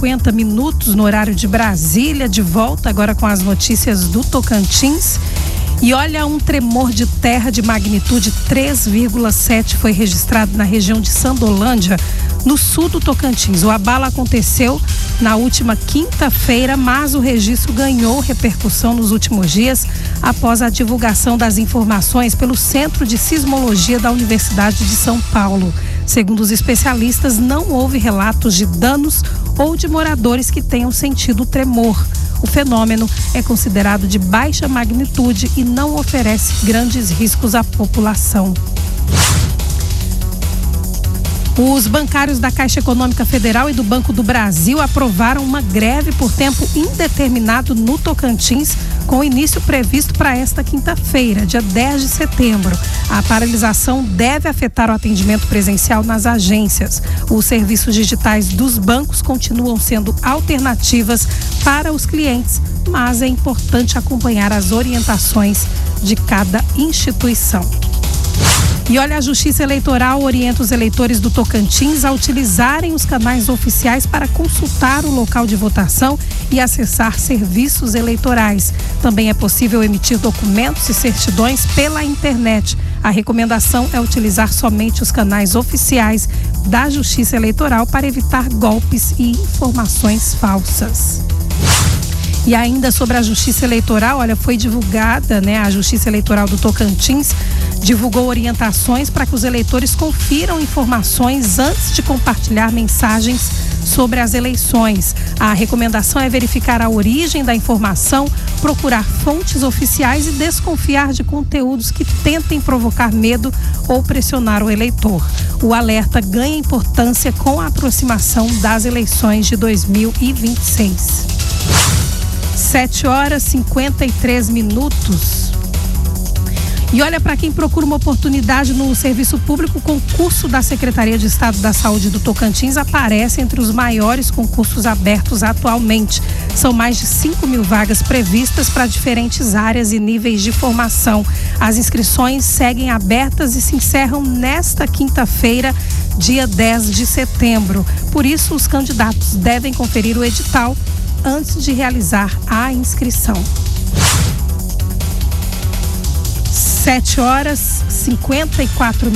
7h50 no horário de Brasília, de volta agora com as notícias do Tocantins. E olha, um tremor de terra de magnitude 3,7 foi registrado na região de Sandolândia, no sul do Tocantins. O abalo aconteceu na última quinta-feira, mas o registro ganhou repercussão nos últimos dias após a divulgação das informações pelo Centro de Sismologia da Universidade de São Paulo. Segundo os especialistas, não houve relatos de danos ou de moradores que tenham sentido o tremor. O fenômeno é considerado de baixa magnitude e não oferece grandes riscos à população. Os bancários da Caixa Econômica Federal e do Banco do Brasil aprovaram uma greve por tempo indeterminado no Tocantins, com início previsto para esta quinta-feira, dia 10 de setembro. A paralisação deve afetar o atendimento presencial nas agências. Os serviços digitais dos bancos continuam sendo alternativas para os clientes, mas é importante acompanhar as orientações de cada instituição. E olha, a Justiça Eleitoral orienta os eleitores do Tocantins a utilizarem os canais oficiais para consultar o local de votação e acessar serviços eleitorais. Também é possível emitir documentos e certidões pela internet. A recomendação é utilizar somente os canais oficiais da Justiça Eleitoral para evitar golpes e informações falsas. E ainda sobre a Justiça Eleitoral, olha, foi divulgada, a Justiça Eleitoral do Tocantins divulgou orientações para que os eleitores confiram informações antes de compartilhar mensagens sobre as eleições. A recomendação é verificar a origem da informação, procurar fontes oficiais e desconfiar de conteúdos que tentem provocar medo ou pressionar o eleitor. O alerta ganha importância com a aproximação das eleições de 2026. 7h53. E olha, para quem procura uma oportunidade no serviço público, o concurso da Secretaria de Estado da Saúde do Tocantins aparece entre os maiores concursos abertos atualmente. São mais de 5.000 vagas previstas para diferentes áreas e níveis de formação. As inscrições seguem abertas e se encerram nesta quinta-feira, dia 10 de setembro. Por isso, os candidatos devem conferir o edital antes de realizar a inscrição. 7h54.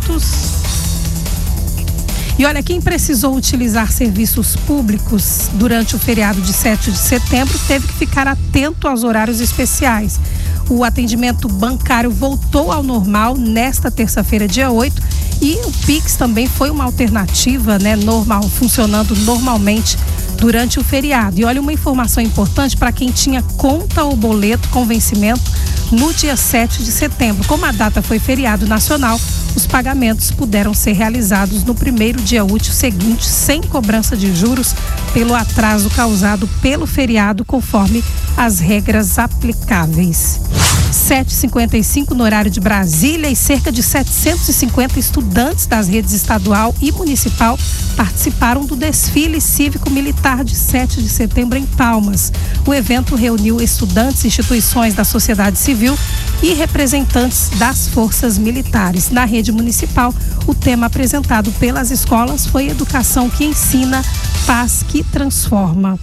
E olha, quem precisou utilizar serviços públicos durante o feriado de 7 de setembro teve que ficar atento aos horários especiais. O atendimento bancário voltou ao normal nesta terça-feira, dia 8, e o Pix também foi uma alternativa, funcionando normalmente durante o feriado. E olha, uma informação importante para quem tinha conta ou boleto com vencimento no dia 7 de setembro. Como a data foi feriado nacional, os pagamentos puderam ser realizados no primeiro dia útil seguinte, sem cobrança de juros pelo atraso causado pelo feriado, conforme as regras aplicáveis. 7h55 no horário de Brasília, e cerca de 750 estudantes das redes estadual e municipal participaram do desfile cívico-militar de 7 de setembro em Palmas. O evento reuniu estudantes, instituições da sociedade civil e representantes das forças militares. Na rede municipal, o tema apresentado pelas escolas foi Educação que Ensina, Paz que Transforma.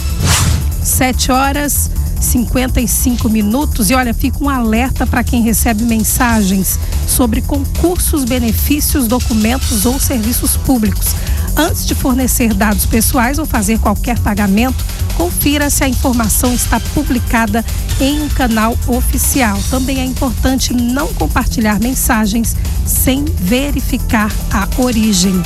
7h55. E olha, fica um alerta para quem recebe mensagens sobre concursos, benefícios, documentos ou serviços públicos. Antes de fornecer dados pessoais ou fazer qualquer pagamento, confira se a informação está publicada em um canal oficial. Também é importante não compartilhar mensagens sem verificar a origem.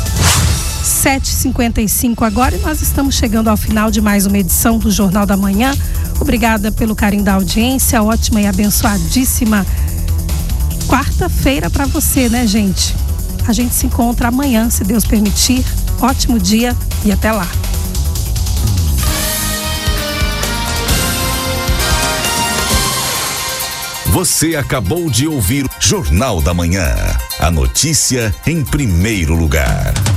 7h55 agora, e nós estamos chegando ao final de mais uma edição do Jornal da Manhã. Obrigada pelo carinho da audiência, ótima e abençoadíssima quarta-feira para você, gente? A gente se encontra amanhã, se Deus permitir. Ótimo dia e até lá. Você acabou de ouvir Jornal da Manhã. A notícia em primeiro lugar.